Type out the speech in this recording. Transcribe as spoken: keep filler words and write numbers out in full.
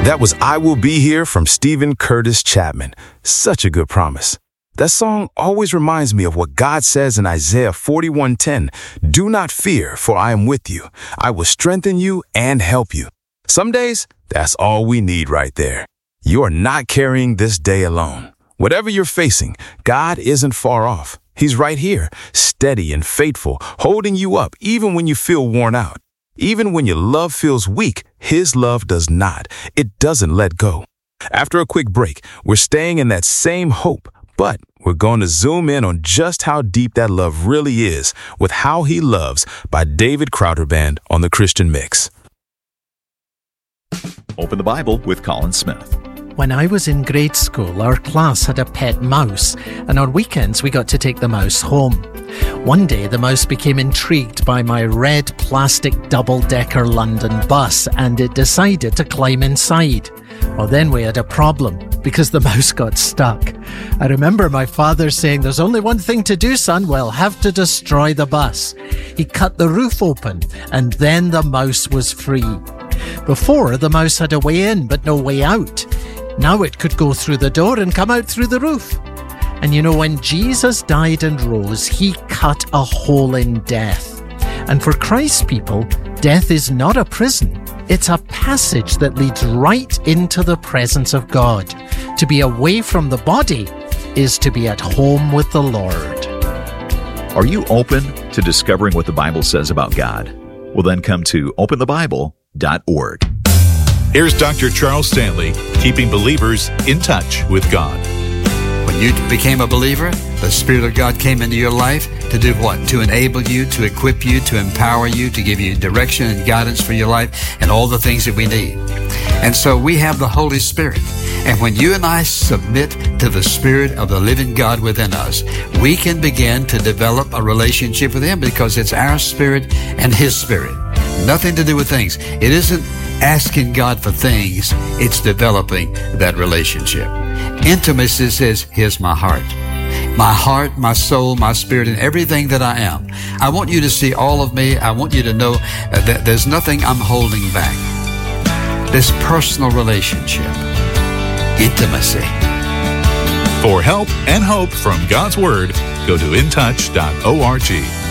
That was I Will Be Here from Stephen Curtis Chapman. Such a good promise. That song always reminds me of what God says in Isaiah forty-one ten. Do not fear, for I am with you. I will strengthen you and help you. Some days, that's all we need right there. You are not carrying this day alone. Whatever you're facing, God isn't far off. He's right here, steady and faithful, holding you up even when you feel worn out. Even when your love feels weak, His love does not. It doesn't let go. After a quick break, we're staying in that same hope, but we're going to zoom in on just how deep that love really is with How He Loves by David Crowder Band on the Christian Mix. Open the Bible with Colin Smith. When I was in grade school, our class had a pet mouse, and on weekends we got to take the mouse home. One day, the mouse became intrigued by my red plastic double-decker London bus, and it decided to climb inside. Well, then we had a problem, because the mouse got stuck. I remember my father saying, "There's only one thing to do, son. We'll have to destroy the bus." He cut the roof open, and then the mouse was free. Before, the mouse had a way in, but no way out. Now it could go through the door and come out through the roof. And you know, when Jesus died and rose, He cut a hole in death. And for Christ's people, death is not a prison. It's a passage that leads right into the presence of God. To be away from the body is to be at home with the Lord. Are you open to discovering what the Bible says about God? Well, then come to open the bible dot org. Here's Doctor Charles Stanley, keeping believers in touch with God. When you became a believer, the Spirit of God came into your life to do what? To enable you, to equip you, to empower you, to give you direction and guidance for your life and all the things that we need. And so we have the Holy Spirit. And when you and I submit to the Spirit of the living God within us, we can begin to develop a relationship with Him because it's our spirit and His Spirit. Nothing to do with things. It isn't asking God for things, it's developing that relationship. Intimacy says, here's my heart. My heart, my soul, my spirit, and everything that I am. I want you to see all of me. I want you to know that there's nothing I'm holding back. This personal relationship. Intimacy. For help and hope from God's Word, go to in touch dot org.